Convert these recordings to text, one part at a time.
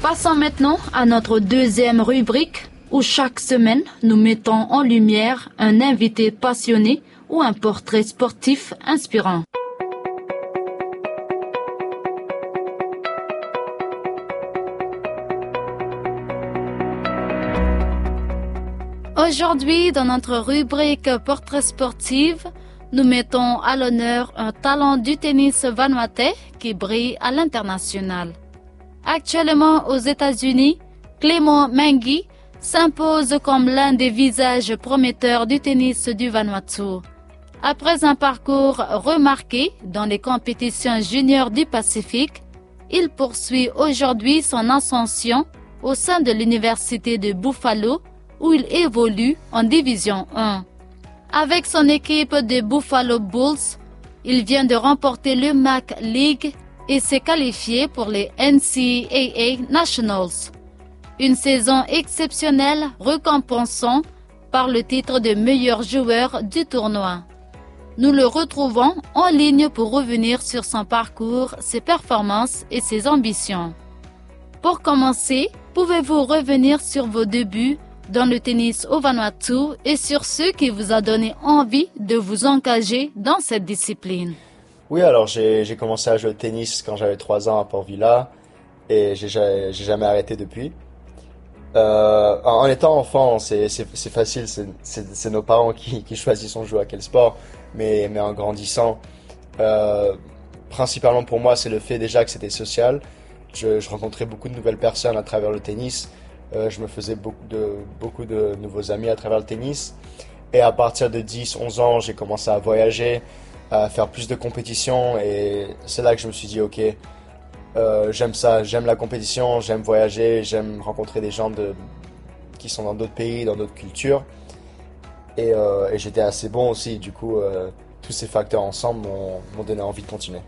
Passons maintenant à notre deuxième rubrique où chaque semaine nous mettons en lumière un invité passionné ou un portrait sportif inspirant. Aujourd'hui, dans notre rubrique Portrait sportif, nous mettons à l'honneur un talent du tennis vanuatais qui brille à l'international. Actuellement aux États-Unis, Clément Mengui s'impose comme l'un des visages prometteurs du tennis du Vanuatu. Après un parcours remarqué dans les compétitions juniors du Pacifique, il poursuit aujourd'hui son ascension au sein de l'université de Buffalo où il évolue en Division 1. Avec son équipe de Buffalo Bulls, il vient de remporter le MAC League et s'est qualifié pour les NCAA Nationals. Une saison exceptionnelle récompensant par le titre de meilleur joueur du tournoi. Nous le retrouvons en ligne pour revenir sur son parcours, ses performances et ses ambitions. Pour commencer, pouvez-vous revenir sur vos débuts dans le tennis au Vanuatu et sur ce qui vous a donné envie de vous engager dans cette discipline? Oui, alors j'ai commencé à jouer au tennis quand j'avais 3 ans à Port-Vila et j'ai jamais arrêté depuis. En étant enfant, c'est facile, c'est nos parents qui choisissent on joue à quel sport, mais en grandissant, principalement pour moi, c'est le fait déjà que c'était social. Je rencontrais beaucoup de nouvelles personnes à travers le tennis. Je me faisais beaucoup de nouveaux amis à travers le tennis. Et à partir de 10-11 ans, j'ai commencé à voyager, à faire plus de compétitions. Et c'est là que je me suis dit, ok, j'aime ça, j'aime la compétition, j'aime voyager, j'aime rencontrer des gens qui sont dans d'autres pays, dans d'autres cultures. Et j'étais assez bon aussi, du coup, tous ces facteurs ensemble m'ont donné envie de continuer.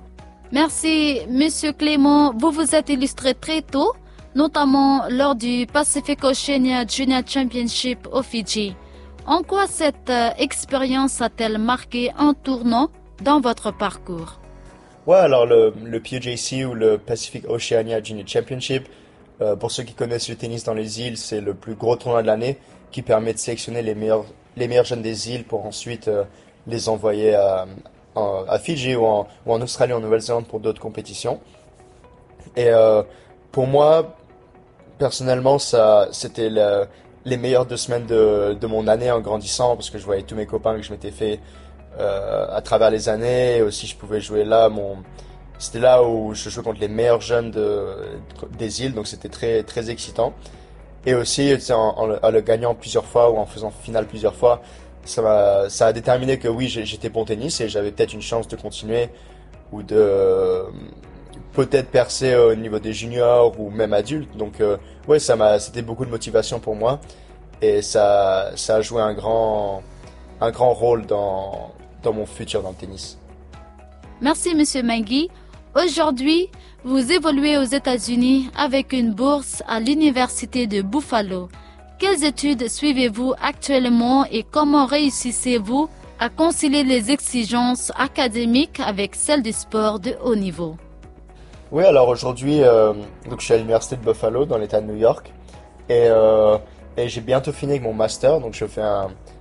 Merci, Monsieur Clément. Vous vous êtes illustré très tôt, notamment lors du Pacific Oceania Junior Championship au Fidji. En quoi cette expérience a-t-elle marqué un tournant dans votre parcours? Ouais, alors le POJC ou le Pacific Oceania Junior Championship, pour ceux qui connaissent le tennis dans les îles, c'est le plus gros tournoi de l'année qui permet de sélectionner les meilleurs jeunes des îles pour ensuite les envoyer à Fidji ou en Australie, en Nouvelle-Zélande pour d'autres compétitions. Et pour moi, personnellement, c'était les meilleures 2 semaines de mon année en grandissant parce que je voyais tous mes copains que je m'étais fait à travers les années. Et aussi, je pouvais jouer là. C'était là où je jouais contre les meilleurs jeunes des îles, donc c'était très, très excitant. Et aussi, en le gagnant plusieurs fois ou en faisant finale plusieurs fois, ça a déterminé que oui, j'étais bon au tennis et j'avais peut-être une chance de continuer ou de peut-être percer au niveau des juniors ou même adultes. Donc ouais, c'était beaucoup de motivation pour moi et ça a joué un grand rôle dans mon futur dans le tennis. Merci, Monsieur Mengui. Aujourd'hui, vous évoluez aux États-Unis avec une bourse à l'Université de Buffalo. Quelles études suivez-vous actuellement et comment réussissez-vous à concilier les exigences académiques avec celles du sport de haut niveau? Oui, alors aujourd'hui, donc je suis à l'Université de Buffalo dans l'État de New York et j'ai bientôt fini avec mon master. Donc je fais